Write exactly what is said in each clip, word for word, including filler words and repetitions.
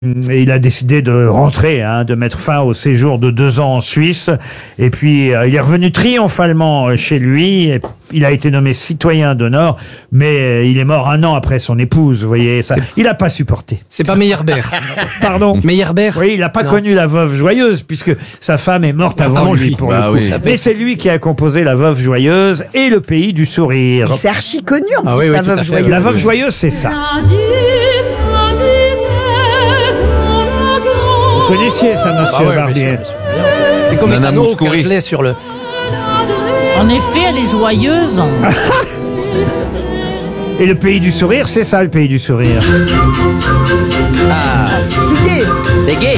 Et il a décidé de rentrer, hein, de mettre fin au séjour de deux ans en Suisse. Et puis, euh, il est revenu triomphalement chez lui. Il a été nommé citoyen d'honneur, mais il est mort un an après son épouse. Vous voyez, ça, il n'a pas supporté. C'est pas Meyerbeer. Pardon. Meyerbeer. Oui, il n'a pas Non. connu la veuve joyeuse puisque sa femme est morte avant, Avant lui. lui. Pour Bah le coup. oui. Mais c'est lui qui a composé la veuve joyeuse et le pays du sourire. C'est archi connu, Ah oui, oui, la tout à veuve fait, joyeuse. oui. La veuve joyeuse, c'est ça. Vous connaissiez ça, monsieur Ah ouais, Barbier? bien sûr, bien sûr. C'est comme Nana Mécano, Mouskouri. aucun lait sur le... En effet, elle est joyeuse. Et le pays du sourire, c'est ça, le pays du sourire. Écoutez, C'est gay.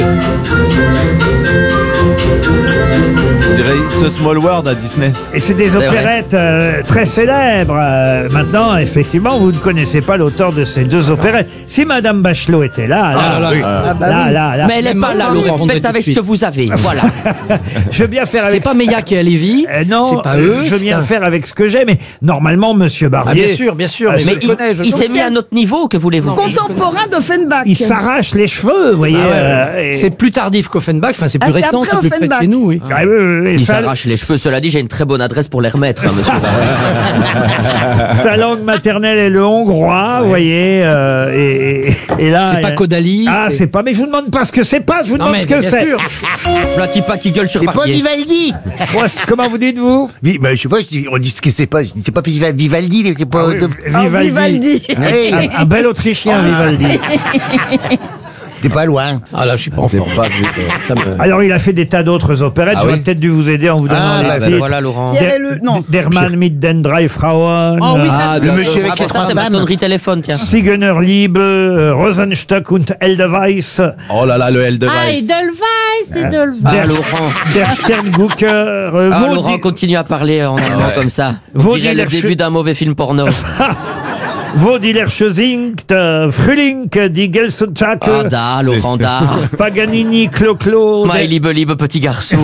On dirait It's a Small World à Disney. Et c'est des vrai. opérettes euh, très célèbres. Euh, maintenant, effectivement, vous ne connaissez pas l'auteur de ces deux opérettes. Si Madame Bachelot était là, là, Ah là là. Oui. ah bah là, oui. là, là, Mais elle est pas là, Vous Laurent. répondrez Faites tout avec de ce que suite. vous avez. Voilà. je veux bien faire C'est avec... pas Meilla qui est à Lévis. Euh, non, c'est pas euh, eux. je veux c'est bien un- faire avec ce que j'ai, mais normalement, Monsieur Ah, Barbier, bien sûr, bien sûr. Ah, mais je Mais je il, connais, je il s'est connais. mis à notre niveau, que voulez-vous? contemporain d'Offenbach. il s'arrache les cheveux, vous voyez. Ah ouais, euh, ouais. et- C'est plus tardif qu'Offenbach, enfin c'est plus Ah, c'est récent, après c'est plus près de Offenbach. chez nous, oui. Ah, oui, oui, oui, Il sa, s'arrache les cheveux. Cela dit, j'ai une très bonne adresse pour les remettre, hein, monsieur Barbier. sa langue maternelle est le hongrois, vous voyez. euh, et, et- et là, C'est pas euh, Caudalie. Ah, c'est pas. Mais je vous demande pas ce que c'est pas. Je vous Non demande mais ce que bien c'est. sûr. Platipa qui gueule sur C'est pas papier. Vivaldi. Moi, c'est- Comment vous dites vous? Vi- bah, je sais pas, je dis- on dit ce que c'est pas. C'est pas Viva- Vivaldi, c'est pas. Ah oui, de- Ah, Vivaldi. Vivaldi. Hey, Un, un bel Autrichien, Vivaldi. t'es pas loin. Ah là, je suis pas en C'est forme. pas vu. Ça me... Alors, il a fait des tas d'autres opérettes. Ah J'aurais oui. peut-être dû vous aider en vous donnant Ah, les bah, titres. Ben voilà, Laurent. Il y avait le- non. Derman mit den drei Frauen. Oh oui, Ah, Le monsieur avec Ah, les pour ça, trois c'est ma dames. sonnerie téléphone, tiens. Sigener Liebe, euh, Rosenstock und Edelweiss, Oh là là, le L de Ah, Weiss. Edelweiss, Edelweiss. Ah, Der, Laurent. der Sterngucker, euh, Ah, Vaudi- Laurent continue à parler en allemand comme ça. On Vaudi dirait le Lerche- début d'un mauvais film porno. Vaudilerchesinkt, euh, Frühling, die Gelsenschake, Ah, da, Laurent, da. Paganini, Clo-Clo. My liebe, liebe petit garçon.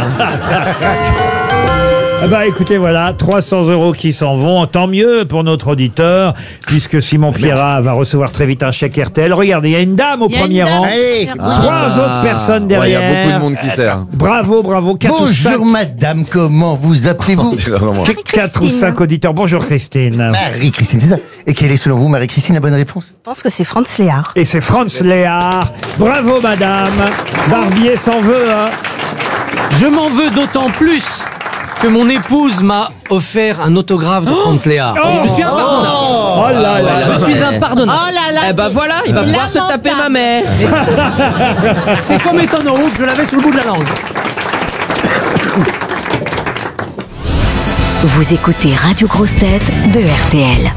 Ah bah écoutez, voilà, trois cents euros qui s'en vont, tant mieux pour notre auditeur, puisque Simon Pierrat va recevoir très vite un chèque R T L. Regardez, il y a une dame au Il y a une premier dame. rang, Hey, trois autres personnes Ouais, il y derrière. a beaucoup de monde qui sert. Bravo, bravo, quatre ou cinq, bonjour madame, comment vous appelez-vous? quatre ou cinq auditeurs. Bonjour Christine. Marie-Christine, c'est ça. Et quelle est selon vous, Marie-Christine, la bonne réponse? Je pense que c'est Franz Léard. Et c'est Franz Léard. Bravo madame. Barbier s'en veut, hein. Je m'en veux d'autant plus que mon épouse m'a offert un autographe de Franz Léard. Oh Je suis impardonnable. Oh là là. Je suis impardonnable. Oh là là. Eh ben voilà, il va c'est pouvoir se taper ma lamentable. mère. C'est comme étant en route, je l'avais sur le bout de la langue. Vous écoutez Radio Grosse Tête de R T L.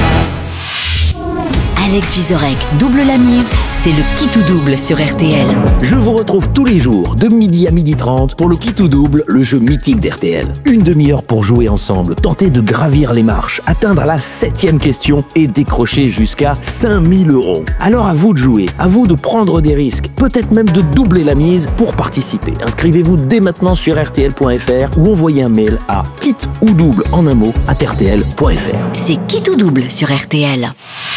Alex Vizorek double la mise, c'est le qui tout double sur R T L. Je vous retrouve tous les jours de midi à midi trente pour le qui tout double, le jeu mythique d'R T L. Une demi-heure pour jouer ensemble, tenter de gravir les marches, atteindre la septième question et décrocher jusqu'à cinq mille euros. Alors à vous de jouer, à vous de prendre des risques, peut-être même de doubler la mise pour participer. Inscrivez-vous dès maintenant sur R T L point F R ou envoyez un mail à kit ou double en un mot à R T L point F R. C'est qui tout double sur R T L.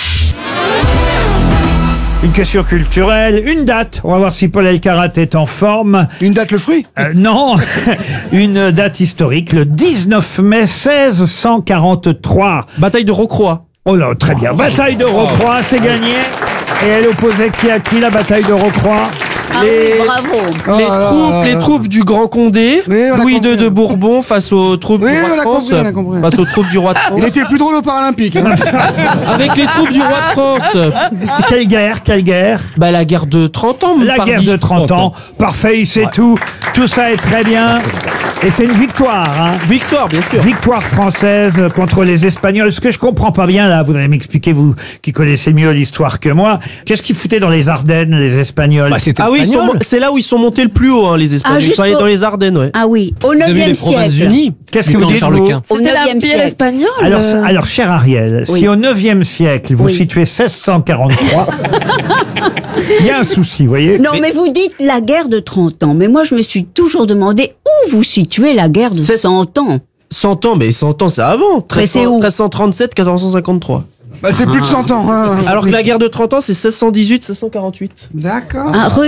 Une question culturelle, une date. On va voir si Paul Elkarat est en forme. Une date le fruit? Euh, non, une date historique, le dix-neuf mai seize cent quarante-trois. Bataille de Rocroi. Oh là, très bien. Bataille de Rocroi, c'est gagné. Et elle opposait qui à qui, la bataille de Rocroi? Ah oui, bravo. Les troupes, les troupes du Grand Condé, Oui, on a Louis compris. deux de Bourbon face aux troupes Oui, du roi on de a France, compris, on a compris. face aux troupes du roi de France, Il était le plus drôle aux Paralympiques. Hein. avec les troupes du roi de France. C'était quelle guerre? Quelle guerre? Bah la guerre de trente ans. La pardi, guerre de je trente pense. ans. Parfait, il sait tout. Tout ça est très bien. Et c'est une victoire, hein. Victoire, bien sûr. Victoire française contre les Espagnols. Ce que je comprends pas bien, là, vous allez m'expliquer, vous qui connaissez mieux l'histoire que moi. Qu'est-ce qu'ils foutaient dans les Ardennes, les Espagnols? Bah, c'était Ah oui, ils sont espagnol. mon- c'est là où ils sont montés le plus haut, hein, les Espagnols. Ah, ils sont allés jusqu'au- dans les Ardennes, ouais. Ah oui, au Vous avez vu neuvième les Provinces siècle. Unies. Qu'est-ce du que vous temps de dites, Charles vous Quint. Au neuvième siècle. espagnol. Alors, alors, cher Ariel, Oui. si au neuvième siècle, vous Oui. situez seize cent quarante-trois, il y a un souci, vous voyez? Non, mais... vous dites la guerre de trente ans. Mais moi, je me suis toujours demandé où vous situez la guerre de C'est- cent ans. cent ans, mais cent ans, c'est avant. Mais c'est où treize cent trente-sept, quatorze cent cinquante-trois. Bah, c'est plus de cent ans. Hein. Alors que la guerre de trente ans, c'est seize cent dix-huit, seize cent quarante-huit. D'accord. Ah,